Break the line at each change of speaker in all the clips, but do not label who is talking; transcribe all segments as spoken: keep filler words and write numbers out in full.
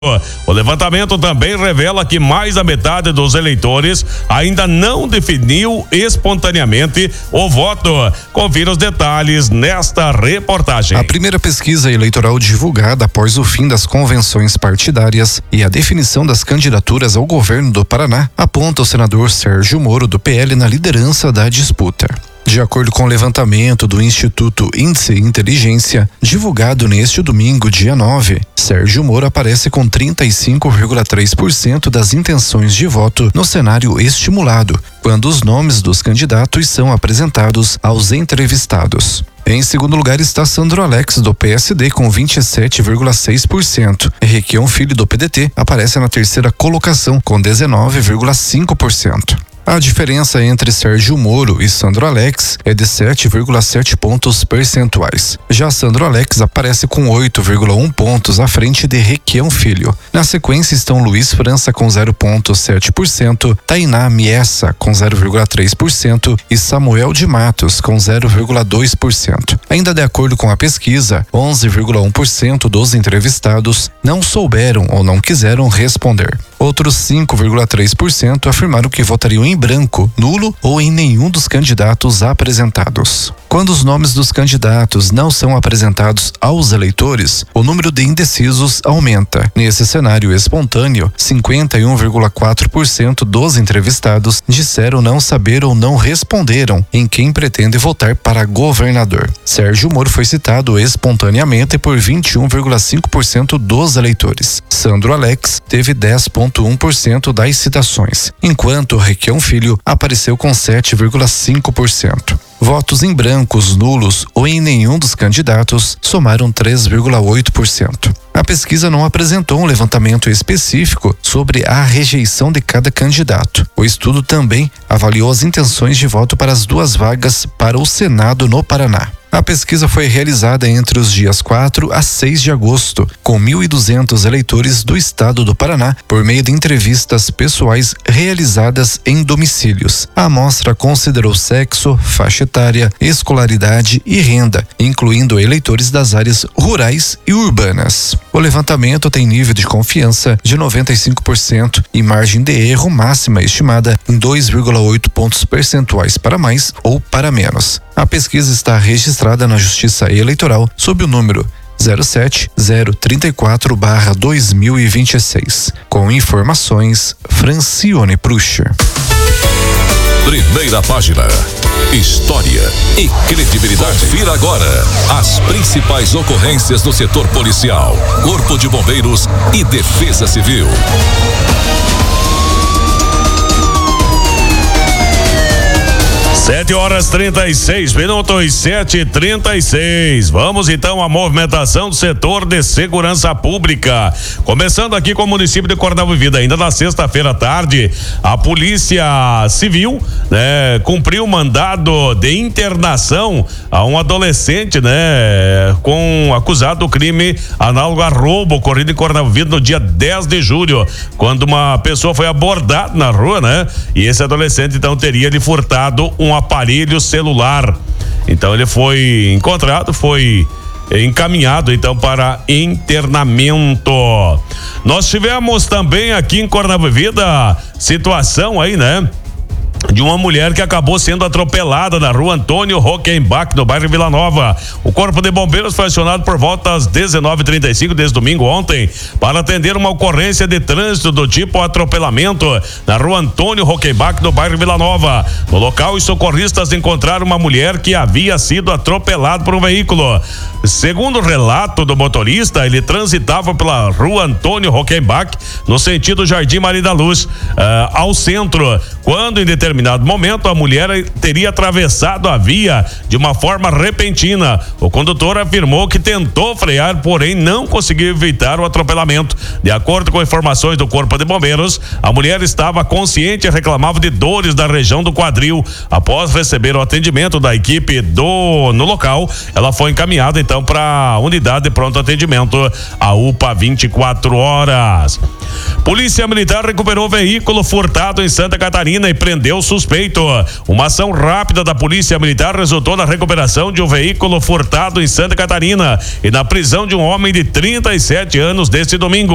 O levantamento também revela que mais da metade dos eleitores ainda não definiu espontaneamente o voto. Confira os detalhes nesta reportagem.
A primeira pesquisa eleitoral divulgada após o fim das convenções partidárias e a definição das candidaturas ao governo do Paraná aponta o senador Sérgio Moro do P L na liderança da disputa. De acordo com o levantamento do Instituto Índice Inteligência, divulgado neste domingo, dia nove, Sérgio Moro aparece com trinta e cinco vírgula três por cento das intenções de voto no cenário estimulado, quando os nomes dos candidatos são apresentados aos entrevistados. Em segundo lugar está Sandro Alex, do P S D, com vinte e sete vírgula seis por cento. Requião Filho, do P D T, aparece na terceira colocação, com dezenove vírgula cinco por cento. A diferença entre Sérgio Moro e Sandro Alex é de sete vírgula sete pontos percentuais. Já Sandro Alex aparece com oito vírgula um pontos à frente de Requião Filho. Na sequência estão Luiz França com zero vírgula sete por cento, Tainá Miessa com zero vírgula três por cento e Samuel de Matos com zero vírgula dois por cento. Ainda de acordo com a pesquisa, onze vírgula um por cento dos entrevistados não souberam ou não quiseram responder. Outros cinco vírgula três por cento afirmaram que votariam em branco, nulo ou em nenhum dos candidatos apresentados. Quando os nomes dos candidatos não são apresentados aos eleitores, o número de indecisos aumenta. Nesse cenário espontâneo, cinquenta e um vírgula quatro por cento dos entrevistados disseram não saber ou não responderam em quem pretende votar para governador. Sérgio Moro foi citado espontaneamente por vinte e um vírgula cinco por cento dos eleitores. Sandro Alex teve dez vírgula um por cento das citações, enquanto Requião Filho apareceu com sete vírgula cinco por cento. Votos em brancos, nulos ou em nenhum dos candidatos somaram três vírgula oito por cento. A pesquisa não apresentou um levantamento específico sobre a rejeição de cada candidato. O estudo também avaliou as intenções de voto para as duas vagas para o Senado no Paraná. A pesquisa foi realizada entre os dias quatro a seis de agosto, com mil e duzentos eleitores do estado do Paraná, por meio de entrevistas pessoais realizadas em domicílios. A amostra considerou sexo, faixa etária, escolaridade e renda, incluindo eleitores das áreas rurais e urbanas. O levantamento tem nível de confiança de noventa e cinco por cento e margem de erro máxima estimada em dois vírgula oito pontos percentuais para mais ou para menos. A pesquisa está registrada na Justiça Eleitoral sob o número zero sete zero trinta e quatro barra dois mil e vinte e seis. Com informações, Francione Prucher.
Primeira página. História e credibilidade. Confira agora as principais ocorrências do setor policial, Corpo de Bombeiros e Defesa Civil.
Sete horas trinta e seis minutos, sete e trinta e seis. Vamos então à movimentação do setor de segurança pública. Começando aqui com o município de Coronel Vivida, ainda na sexta-feira à tarde, a Polícia Civil, né, cumpriu mandado de internação a um adolescente, né, com acusado do crime análogo a roubo ocorrido em Coronel Vivida no dia dez de julho, quando uma pessoa foi abordada na rua, né? E esse adolescente então teria lhe furtado um aparelho celular. Então ele foi encontrado, foi encaminhado então para internamento. Nós tivemos também aqui em Coronel Vivida situação aí, né, de uma mulher que acabou sendo atropelada na rua Antônio Rockenbach, no bairro Vila Nova. O Corpo de Bombeiros foi acionado por volta às dezenove e trinta e cinco desde domingo ontem para atender uma ocorrência de trânsito do tipo atropelamento na rua Antônio Rockenbach, no bairro Vila Nova. No local, os socorristas encontraram uma mulher que havia sido atropelada por um veículo. Segundo o relato do motorista, ele transitava pela rua Antônio Rockenbach no sentido Jardim Maria da Luz, uh, ao centro, quando em determinado momento a mulher teria atravessado a via de uma forma repentina. O condutor afirmou que tentou frear, porém não conseguiu evitar o atropelamento. De acordo com informações do Corpo de Bombeiros, a mulher estava consciente e reclamava de dores da região do quadril. Após receber o atendimento da equipe do no local, ela foi encaminhada então para a unidade de pronto atendimento, a U P A vinte e quatro horas. Polícia Militar recuperou veículo furtado em Santa Catarina e prendeu o suspeito. Uma ação rápida da Polícia Militar resultou na recuperação de um veículo furtado em Santa Catarina e na prisão de um homem de trinta e sete anos deste domingo.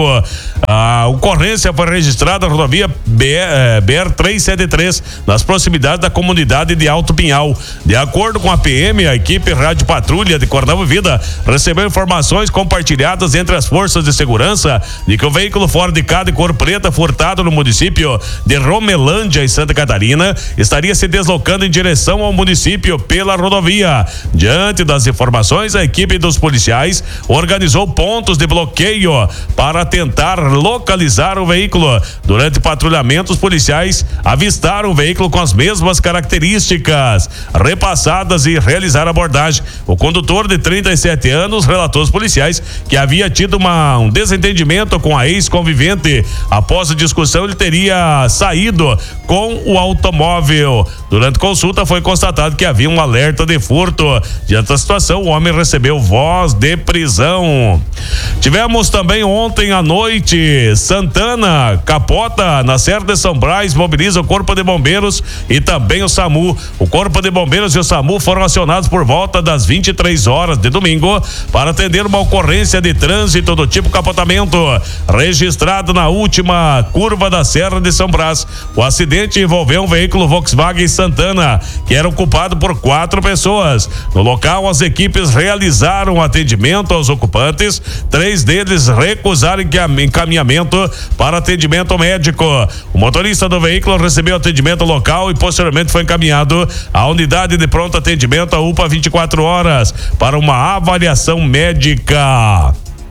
A ocorrência foi registrada na rodovia B R trezentos e setenta e três, nas proximidades da comunidade de Alto Pinhal. De acordo com a P M, a equipe Rádio Patrulha de Cordão e Vida recebeu informações compartilhadas entre as forças de segurança de que o veículo Ford Ka de cor preta furtado no município de Romelândia, em Santa Catarina, estaria se deslocando em direção ao município pela rodovia. Diante das informações, a equipe dos policiais organizou pontos de bloqueio para tentar localizar o veículo. Durante patrulhamento, os policiais avistaram o veículo com as mesmas características repassadas e realizaram a abordagem. O condutor de trinta e sete anos relatou aos policiais que havia tido uma, um desentendimento com a ex-convivente. Após a discussão, ele teria saído com o automóvel. Durante consulta, foi constatado que havia um alerta de furto. Diante da situação, o homem recebeu voz de prisão. Tivemos também ontem à noite, Santana capota na Serra de São Brás, mobiliza o Corpo de Bombeiros e também o SAMU. O Corpo de Bombeiros e o SAMU foram acionados por volta das vinte e três horas de domingo para atender uma ocorrência de trânsito do tipo capotamento, registrado na última curva da Serra de São Brás. O acidente envolveu um veículo Volkswagen Santana, que era ocupado por quatro pessoas. No local, as equipes realizaram atendimento aos ocupantes, três deles recusaram encaminhamento para atendimento médico. O motorista do veículo recebeu atendimento local e posteriormente foi encaminhado à unidade de pronto atendimento, a U P A vinte e quatro horas, para uma avaliação médica.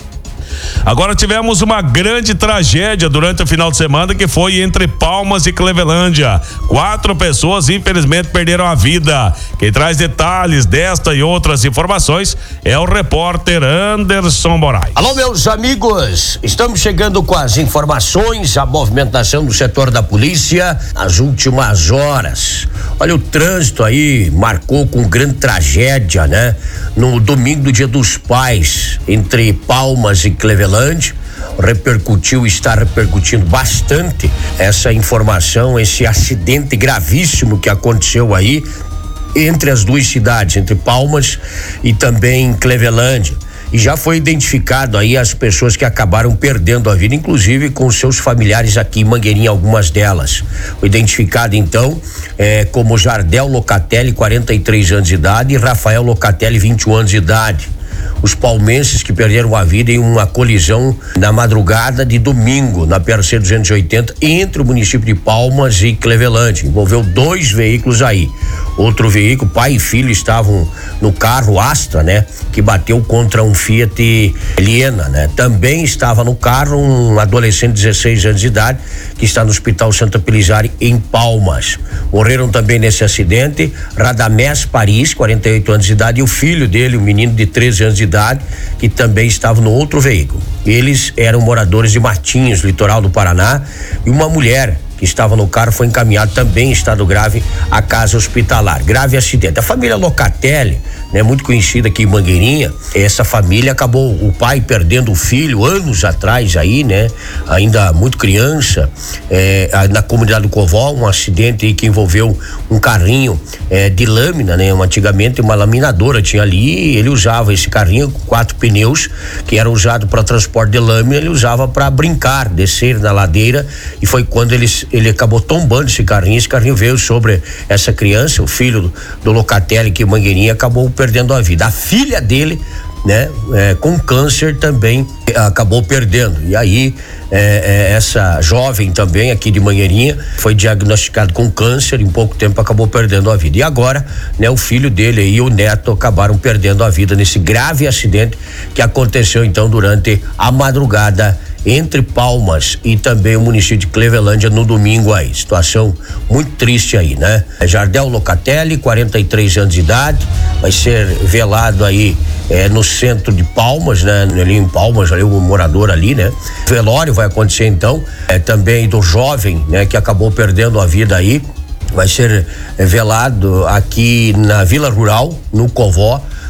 Agora tivemos uma grande tragédia durante o final de semana, que foi entre Palmas e Clevelândia. Quatro pessoas infelizmente perderam a vida. Quem traz detalhes desta e outras informações é o repórter Anderson Moraes.
Alô, meus amigos, estamos chegando com as informações, a movimentação do setor da polícia nas últimas horas. Olha, o trânsito aí marcou com grande tragédia, né? No domingo do Dia dos Pais, entre Palmas e Clevelândia, repercutiu, está repercutindo bastante essa informação, esse acidente gravíssimo que aconteceu aí entre as duas cidades, entre Palmas e também Clevelândia. E já foi identificado aí as pessoas que acabaram perdendo a vida, inclusive com seus familiares aqui em Mangueirinha, algumas delas. Foi identificado então é, como Jardel Locatelli, quarenta e três anos de idade, e Rafael Locatelli, vinte e um anos de idade. Os palmenses que perderam a vida em uma colisão na madrugada de domingo, na P R C duzentos e oitenta, entre o município de Palmas e Clevelândia. Envolveu dois veículos aí. Outro veículo, pai e filho, estavam no carro Astra, né? Que bateu contra um Fiat Liena, né? Também estava no carro um adolescente de dezesseis anos de idade, que está no Hospital Santa Pelizari, em Palmas. Morreram também nesse acidente Radamés Paris, quarenta e oito anos de idade, e o filho dele, um menino de treze anos de idade, que também estava no outro veículo. Eles eram moradores de Matinhos, litoral do Paraná, e uma mulher que estava no carro foi encaminhado também em estado grave à casa hospitalar. Grave acidente. A família Locatelli, né, muito conhecida aqui em Mangueirinha, essa família acabou, o pai perdendo o filho anos atrás aí, né, ainda muito criança, é, na comunidade do Covó, um acidente aí que envolveu um carrinho é, de lâmina, né, antigamente uma laminadora tinha ali, e ele usava esse carrinho com quatro pneus, que era usado para transporte de lâmina, ele usava para brincar, descer na ladeira, e foi quando eles ele acabou tombando esse carrinho, esse carrinho veio sobre essa criança, o filho do, do Locatelli, que em Mangueirinha, acabou perdendo a vida. A filha dele, né, é, com câncer também acabou perdendo. E aí, é, é, essa jovem também aqui de Mangueirinha foi diagnosticado com câncer, em pouco tempo acabou perdendo a vida. E agora, né, o filho dele e o neto acabaram perdendo a vida nesse grave acidente que aconteceu então durante a madrugada entre Palmas e também o município de Clevelândia no domingo aí. Situação muito triste aí, né? Jardel Locatelli, quarenta e três anos de idade, vai ser velado aí é, no centro de Palmas, né? Ali em Palmas, ali o morador ali, né? Velório vai acontecer então, é, também do jovem, né? Que acabou perdendo a vida aí, vai ser é, velado aqui na Vila Rural, no Covó,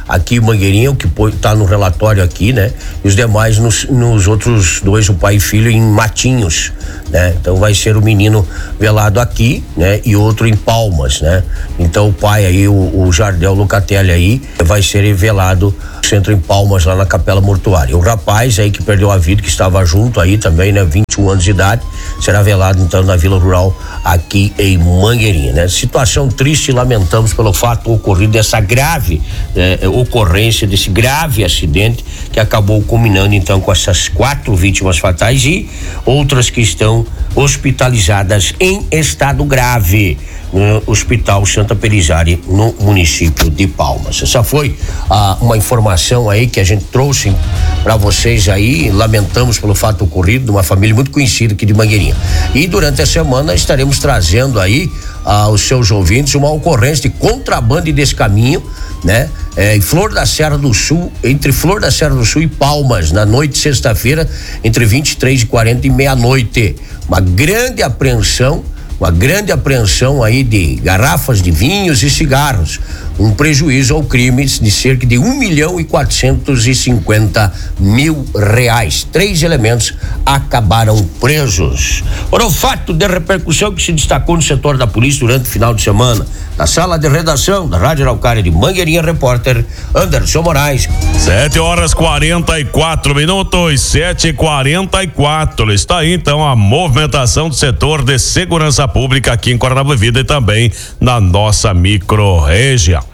aqui em Mangueirinha, o que está no relatório aqui, né? E os demais nos, nos outros dois, o pai e filho, em Matinhos, né? Então vai ser o menino velado aqui, né? E outro em Palmas, né? Então o pai aí, o, o Jardel Lucatelli aí, vai ser velado no centro em Palmas, lá na Capela Mortuária. O rapaz aí que perdeu a vida, que estava junto aí também, né? vinte e um anos de idade, será velado então na Vila Rural aqui em Mangueirinha, né? Situação triste, lamentamos pelo fato ocorrido dessa grave eh, ocorrência, desse grave acidente que acabou culminando então com essas quatro vítimas fatais e outras que estão hospitalizadas em estado grave no Hospital Santa Pelizari, no município de Palmas. Essa foi ah, uma informação aí que a gente trouxe para vocês aí. Lamentamos pelo fato ocorrido de uma família muito conhecida aqui de Mangueirinha. E durante a semana estaremos trazendo aí aos seus ouvintes uma ocorrência de contrabando e descaminho, né? É, em Flor da Serra do Sul, entre Flor da Serra do Sul e Palmas, na noite de sexta-feira, entre vinte e três e quarenta e meia-noite. Uma grande apreensão, uma grande apreensão aí de garrafas de vinhos e cigarros. Um prejuízo ao crime de cerca de um milhão e quatrocentos e cinquenta mil reais. Três elementos acabaram presos. Ora, o fato de repercussão que se destacou no setor da polícia durante o final de semana. Na sala de redação da Rádio Araucária de Mangueirinha, repórter Anderson Moraes.
Sete horas quarenta e quatro minutos, sete e quarenta e quatro. Está aí então a movimentação do setor de segurança pública aqui em Coronel Vida e também na nossa micro-região.